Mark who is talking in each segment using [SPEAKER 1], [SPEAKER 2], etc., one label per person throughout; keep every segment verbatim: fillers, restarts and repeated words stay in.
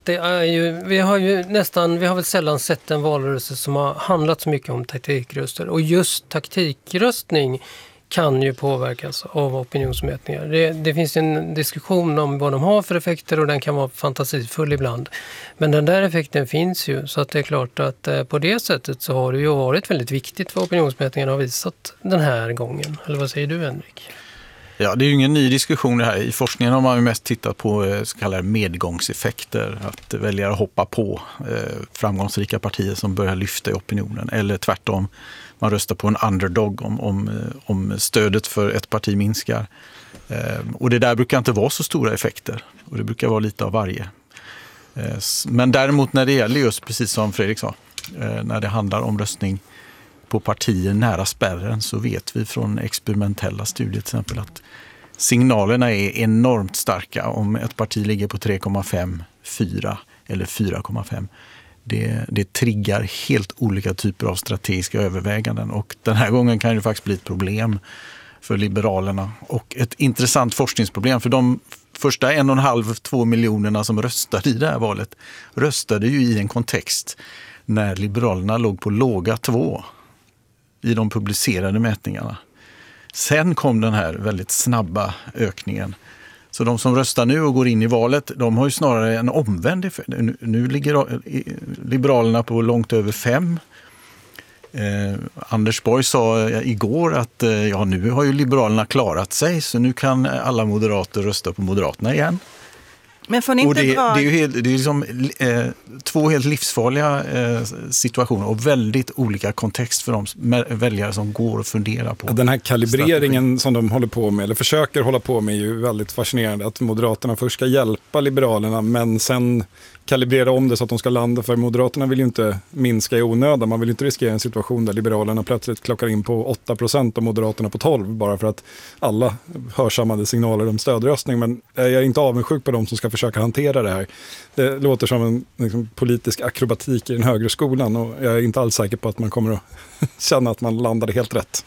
[SPEAKER 1] Det är ju, vi har ju nästan, vi har väl sällan sett en valrörelse som har handlat så mycket om taktikröster. Och just taktikröstning kan ju påverkas av opinionsmätningar. Det, det finns en diskussion om vad de har för effekter och den kan vara fantasifull ibland. Men den där effekten finns ju, så att det är klart att eh, på det sättet så har det ju varit väldigt viktigt vad opinionsmätningarna har visat den här gången. Eller vad säger du, Henrik?
[SPEAKER 2] Ja, det är ju ingen ny diskussion det här. I forskningen har man ju mest tittat på så kallade medgångseffekter. Att väljare hoppar på eh, framgångsrika partier som börjar lyfta i opinionen. Eller tvärtom, man röstar på en underdog om, om, om stödet för ett parti minskar. Eh, och det där brukar inte vara så stora effekter. Och det brukar vara lite av varje. Eh, men däremot när det gäller just, precis som Fredrik sa, eh, när det handlar om röstning på partier nära spärren, så vet vi från experimentella studier till exempel att signalerna är enormt starka om ett parti ligger på tre komma fem, fyra eller fyra komma fem. Det, det triggar helt olika typer av strategiska överväganden, och den här gången kan det faktiskt bli ett problem för Liberalerna och ett intressant forskningsproblem, för de första en och en halv, två miljonerna som röstade i det här valet röstade ju i en kontext när Liberalerna låg på låga två i de publicerade mätningarna. Sen kom den här väldigt snabba ökningen. Så de som röstar nu och går in i valet, de har ju snarare en omvänd effekt. Nu, nu ligger Liberalerna på långt över fem. Eh, Anders Borg sa igår att eh, ja, nu har ju Liberalerna klarat sig, så nu kan alla moderater rösta på Moderaterna igen.
[SPEAKER 3] Men får ni inte
[SPEAKER 2] och det,
[SPEAKER 3] dra...
[SPEAKER 2] det är ju helt, det är liksom, eh, två helt livsfarliga eh, situationer och väldigt olika kontext för de väljare som går och funderar på.
[SPEAKER 4] Den här kalibreringen
[SPEAKER 2] strategi.
[SPEAKER 4] som de håller på med, eller försöker hålla på med, är ju väldigt fascinerande. Att Moderaterna först ska hjälpa Liberalerna, men sen kalibrera om det så att de ska landa, för Moderaterna vill ju inte minska i onödan. Man vill inte riskera en situation där Liberalerna plötsligt klockar in på åtta procent och Moderaterna på tolv, bara för att alla hörsammade signaler om stödröstning. Men jag är inte avundsjuk på dem som ska försöka hantera det här. Det låter som en liksom, politisk akrobatik i den högre skolan, och jag är inte alls säker på att man kommer att känna att man landade helt rätt.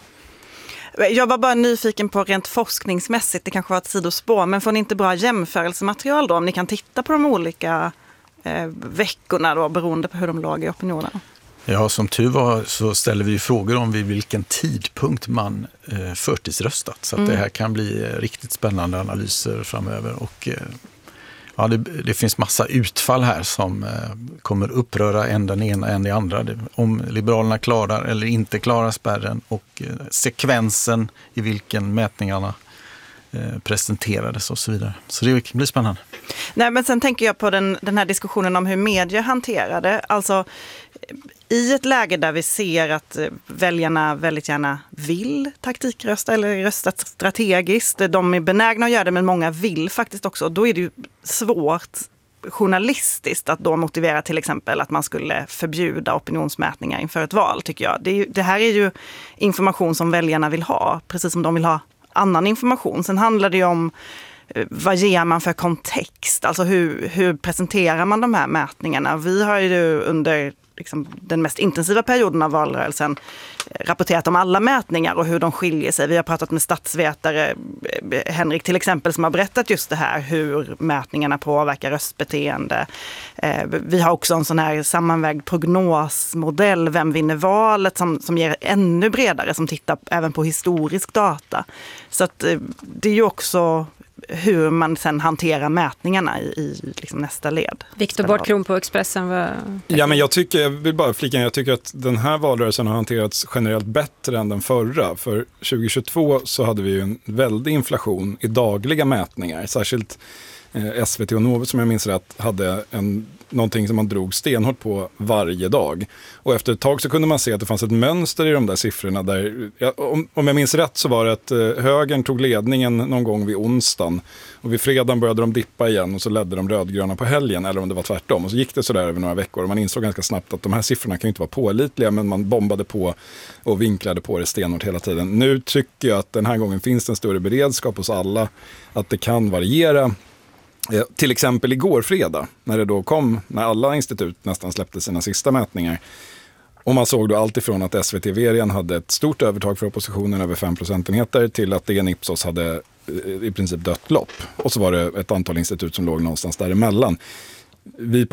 [SPEAKER 3] Jag var bara nyfiken på rent forskningsmässigt, det kanske var ett sidospår, men får ni inte bra jämförelsematerial då, om ni kan titta på de olika eh, veckorna då, beroende på hur de låg i opinionen?
[SPEAKER 2] Ja, som tur var så ställer vi frågor om vid vilken tidpunkt man eh, förtidsröstat. Så att mm. det här kan bli eh, riktigt spännande analyser framöver. Och eh, ja, det, det finns massa utfall här som eh, kommer uppröra en den ena än den andra. Det, om Liberalerna klarar eller inte klarar spärren, och eh, sekvensen i vilken mätningarna eh, presenterades och så vidare. Så det blir spännande.
[SPEAKER 3] Nej, men sen tänker jag på den, den här diskussionen om hur media hanterade. Alltså i ett läge där vi ser att väljarna väldigt gärna vill taktikrösta eller rösta strategiskt. De är benägna att göra det, men många vill faktiskt också. Då är det ju svårt journalistiskt att då motivera till exempel att man skulle förbjuda opinionsmätningar inför ett val, tycker jag. Det, är ju, det här är ju information som väljarna vill ha, precis som de vill ha annan information. Sen handlar det ju om vad ger man för kontext? Alltså hur, hur presenterar man de här mätningarna? Vi har ju under liksom, den mest intensiva perioden av valrörelsen rapporterat om alla mätningar och hur de skiljer sig. Vi har pratat med statsvetare, Henrik till exempel, som har berättat just det här, hur mätningarna påverkar röstbeteende. Vi har också en sån här sammanvägd prognosmodell, Vem vinner valet, som, som ger ännu bredare, som tittar även på historisk data. Så att det är ju också hur man sen hanterar mätningarna i, i liksom nästa led.
[SPEAKER 5] Viktor Bårdkron på Expressen. Var...
[SPEAKER 4] Ja, men jag tycker, jag vill bara flika in, jag tycker att den här valrörelsen har hanterats generellt bättre än den förra. För tjugohundratjugotvå så hade vi ju en väldig inflation i dagliga mätningar. Särskilt eh, S V T och Novus, som jag minns rätt, hade en, någonting som man drog stenhårt på varje dag. Och efter ett tag så kunde man se att det fanns ett mönster i de där siffrorna. Där, ja, om, om jag minns rätt så var det att eh, högern tog ledningen någon gång vid onsdagen. Och vid fredagen började de dippa igen och så ledde de rödgröna på helgen, eller om det var tvärtom. Och så gick det så där över några veckor och man insåg ganska snabbt att de här siffrorna kan ju inte vara pålitliga, men man bombade på och vinklade på det stenhårt hela tiden. Nu tycker jag att den här gången finns det en större beredskap hos alla att det kan variera. Eh, till exempel igår fredag, när det då kom, när alla institut nästan släppte sina sista mätningar. Och man såg då allt ifrån att S V T-verien hade ett stort övertag för oppositionen, över fem procentenheter, till att D N Ipsos hade i princip dött lopp. Och så var det ett antal institut som låg någonstans däremellan. vi